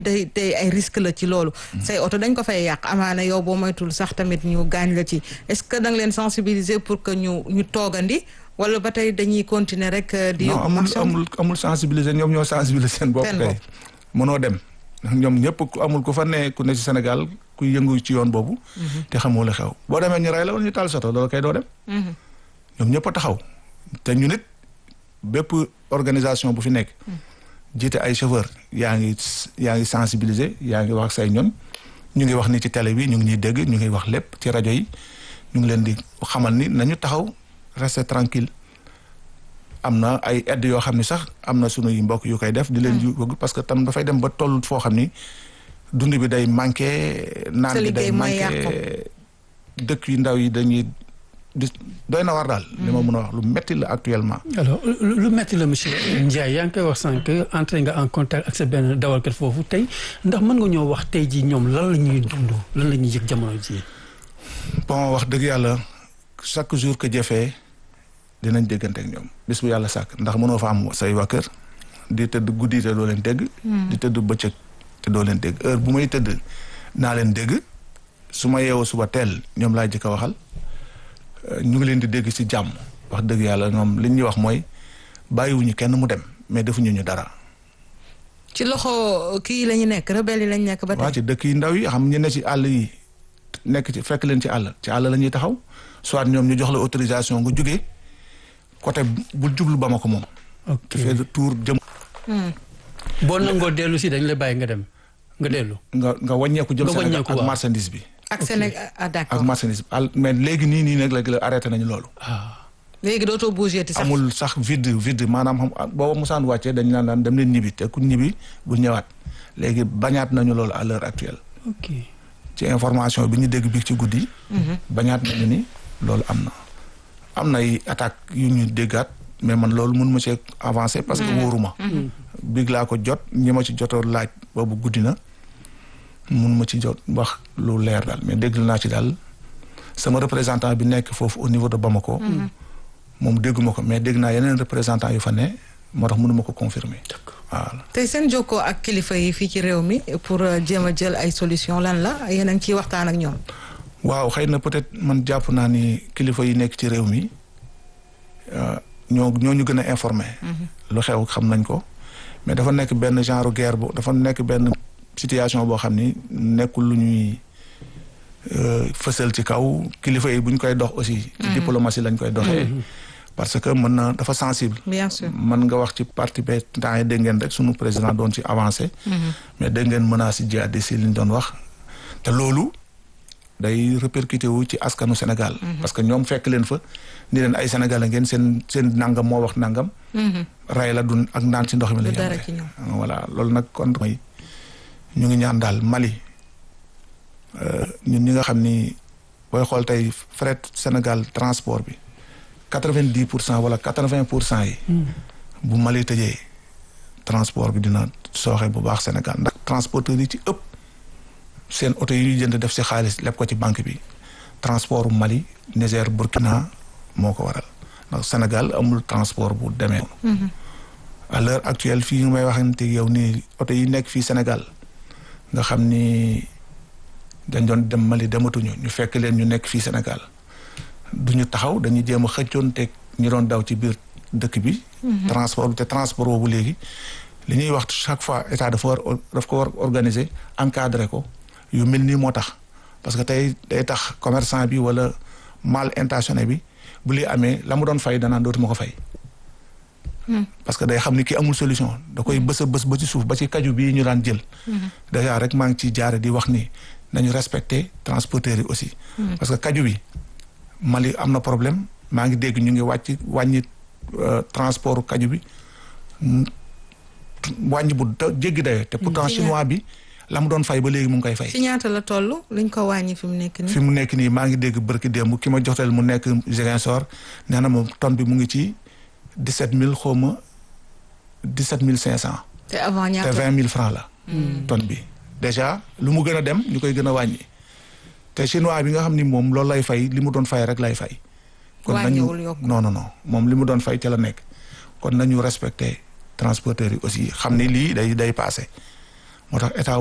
day ay risque la ci loolu. say oto dañ ko fay yàq amaana yow boo moytul sax tamit ñu gaañ la ci est-ce que da nga leen sensibiliser pour que ñu toogandi wala ba tey dañuy continuer rek. di yóbbu non amul sensibiliser ñoom ñoo sensibiliser seen bopp kay mënoo dem ñoom ñëpp amul ku fa ne ku ne ci Sénégal ku yëngu ci yoon boobu. te xamoo la xew boo demee ñu rey la wala ñu taal soto loolu kay doo dem. ñoom ñëpp a taxaw te ñu nit bépp organisation bu fi nekk. jiite ay chauffeur yaa ngi sensibiliser yaa ngi wax ak say ñoon ñu ngi wax ni ci télé bi ñu ngi ñuy dégg ñu ngi wax lépp ci rajo yi ñu ngi leen di xamal ni nañu taxaw rester tranquille am na ay aide yoo xam ni sax am na sunuy mbokk yu koy def di leen bëgg parce que tam dafay dem ba toll foo xam ni dund bi day manqué naan bi day manqué dëkk yu ndaw yi dañuy doy na war daal li ma mën a wax lu metti la actuellement. alors lu metti la monsieur Ndiaye yaa ngi koy wax sànq entré nga en contact ak sa benn dawalkat foofu tey ndax mën nga ñoo wax tey jii ñoom lan la ñuy dund lan la ñuy yëg jamono ji bon wax dëgg yàlla chaque jour que jëfee dinañ déggante ak ñoom bis bu yàlla sàkk ndax mënoo fa am say waa kër di tëdd guddi te doo leen dégg. di tëdd bëccëg te doo leen dégg heure bu may tëdd naa leen dégg su ma yeewoo suba teel ñoom laa jëkk a waxal. ñu ngi leen di dégg ci jàmm wax dëgg yàlla ñoom li ñuy wax mooy bàyyiwuñu kenn mu dem mais defuñu ñu dara. ci loxo kii la ñu nekk rebelle yi lañ nekk ba tey. waaw ci dëkk yi ndaw yi xam ñu ne ci àll yi nekk ci fekk leen ci àll la ñuy taxaw soit ñoom ñu jox la autorisation nga jógee côté bu jublu Bamako moom. ok fait le tour jëm. boo nangoo dellu si dañ la bàyyi nga dem nga dellu. nga wàññeeku jëm Sénégal ak marchandise bi. ak Sénégal d'accord ak marchandise mais léegi nii nag la arrêté nañu loolu. léegi dootoo bougé ti sax. amul sax vide maanaam xam booba musaan wàccee dañu naan dem leen ñibbi te ku ñibbi bu ñëwaat léegi bañaat nañu loolu à l'heure actuelle. ok ci information bi ñu dégg bi ci guddi. bañaat nañu ni loolu am na ay attaques yu ñu déggaat mais man loolu mënu ma see avancer parce que wóoruma. big laa ko jot ñi ma ci jotoo laaj boobu guddi na. mun ma ci jot wax lu leer daal mais dégg naa ci daal sama représentant bi nekk foofu au niveau de Bamako. moom dégguma ko mais dégg naa yeneen représentant yu fa ne moo tax mënuma ko confirmer. voilà. tey seen jokkoo ak kilifa yi fii ci réew mi pour jéem a jël ay solution lan la yéen a ngi ciy waxtaan ak ñoom. waaw xëy na peut-être man jàpp naa ni kilifa yi nekk ci réew mi ñoo ñu gën a informé. lu xew xam nañ ko mais dafa nekk benn genre guerre bu dafa nekk benn. situation boo xam ni nekkul lu ñuy fësal ci kaw kilifa yi bu ñu koy dox aussi. ci diplomatie lañ koy doxee. parce que mën na dafa sensible. bien sûr mën nga wax ci parti bi temps yi dégg ngeen rek sunu président doon ci avancé. mais dégg ngeen menace jihadiste li ñu doon wax. te loolu day répercuté wu ci askanu Sénégal. parce que ñoom fekk leen fa ni leen ay Sénégalais ngeen seen nangam moo wax nangam. ray la dun ak naan ci ndox mi la ñu. voilà loolu nag kon mooy. ñu ngi ñaan daal Mali ñun ñi nga xam ni booy xool tey fret Sénégal transport bi 90% wala 80% yi. bu Mali tëjee transport bi dina sooxe bu baax Sénégal ndax transporteurs yi ci ëpp seen oto yi ñuy jënd def ci xaalis leb ko ci banque bi transport Mali Niger Burkina moo ko waral ndax Sénégal amul transport bu demee. à l'heure actuelle fii nga may waxante yow nii oto yi nekk fii Sénégal. nga xam ni dañ doon dem Mali dematuñu ñu fekk leen ñu nekk fii Sénégal duñu taxaw dañuy jéem a xëccoon teg ñu doon daw ci biir dëkk bi. transport bi te transport boobu léegi li ñuy wax chaque fois état daf ko war organiser encadrer ko yu mel nii moo tax parce que tey day tax commerçant bi wala mal intentionné bi bu li amee la mu doon fay danaan dootuma ko fay. parce que day xam ni ki amul solution da koy bës ba ci suuf ba ci kaju bii ñu daan jël. déjà rek maa ngi ciy jaare di wax ni nañu respecter transporteurs yi aussi. parce que kaju bi Mali am na problème maa ngi dégg ñu ngi wàññi transport kaju bi wàññi bu jéggi dayoo te pourtant chinois bi la mu doon fay ba léegi mu ngi koy fay. ci ñaata la toll liñ ko wàññi fi mu nekk nii. fi mu nekk nii maa ngi dégg barki démb ki ma joxteel mu nekk Ziguinchor nee na moom tonne bi mu ngi ci 17000 xaw ma 17500. te avant ñaata te 20000 francs la. tonne bi déjà lu mu gën a dem ñu koy gën a wàññi. te chinois bi nga xam ni moom loolu lay fay li mu doon fay rek lay fay. kon nañu non moom li mu doon fay ca la nekk. kon nañu respecté transporteurs yi aussi xam ni lii day passé moo tax état